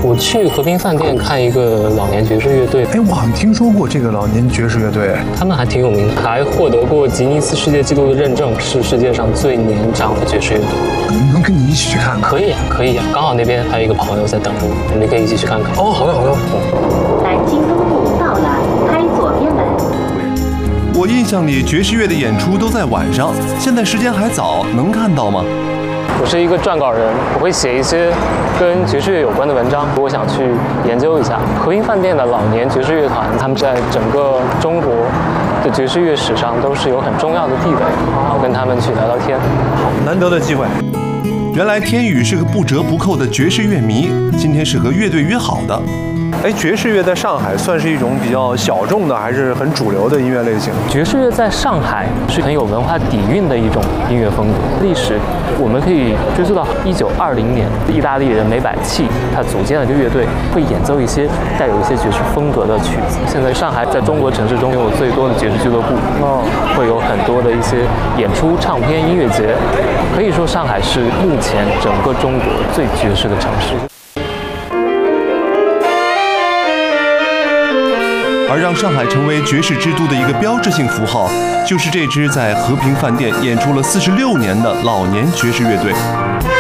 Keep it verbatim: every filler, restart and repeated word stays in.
我去和平饭店看一个老年爵士乐队， 哎，我好像听说过这个老年爵士乐队， 他们还挺有名的，还获得过吉尼斯世界纪录的认证，是世界上最年长的爵士乐队。 能跟你一起去看看？ 可以呀、啊，可以呀、啊，刚好那边还有一个朋友在等着我，我们可以一起去看看。 哦，好的好的。 南京东路到了，开左边门。 我印象里爵士乐的演出都在晚上，现在时间还早，能看到吗？ 我是一个撰稿人，我会写一些跟爵士乐有关的文章，我想去研究一下和平饭店的老年爵士乐团，他们在整个中国的爵士乐史上都是有很重要的地位，然后跟他们去聊聊天。 难得的机会。 原来天宇是个不折不扣的爵士乐迷，今天是和乐队约好的。 哎，爵士乐在上海算是一种比较小众的，还是很主流的音乐类型？ 爵士乐在上海是很有文化底蕴的一种音乐风格。历史我们可以追溯到一九二零年，意大利人梅百器他组建了一个乐队，会演奏一些带有一些爵士风格的曲子。现在上海在中国城市中拥有最多的爵士俱乐部，哦，会有很多的一些演出、唱片、音乐节，可以说上海是目前整个中国最爵士的城市。 而让上海成为爵士之都的一个标志性符号，就是这支在和平饭店演出了四十六年的老年爵士乐队。